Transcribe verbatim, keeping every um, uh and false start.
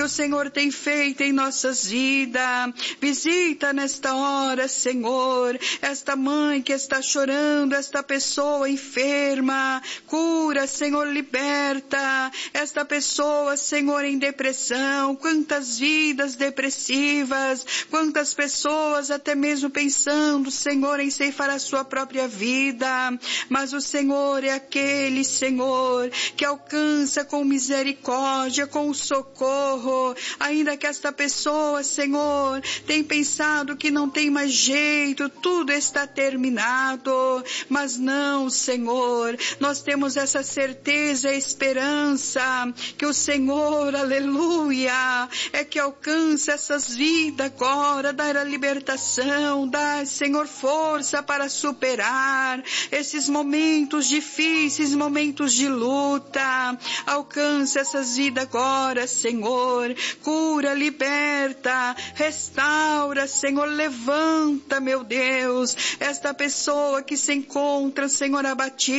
que o Senhor tem feito em nossas vidas. Visita nesta hora, Senhor, esta mãe que está chorando, esta pessoa enferma. Cura, Senhor, liberta esta pessoa, Senhor, em depressão. Quantas vidas depressivas, quantas pessoas até mesmo pensando, Senhor, em ceifar a sua própria vida. Mas o Senhor é aquele, Senhor, que alcança com misericórdia, com socorro. Ainda que esta pessoa, Senhor, tem pensado que não tem mais jeito, tudo está terminado. Mas não, Senhor, nós temos essa certeza e esperança que o Senhor, aleluia, é que alcança essas vidas agora, dar a libertação, dar, Senhor, força para superar esses momentos difíceis, momentos de luta. Alcança essas vidas agora, Senhor. Cura, liberta, restaura, Senhor. Levanta, meu Deus, esta pessoa que se encontra, Senhor, abatida.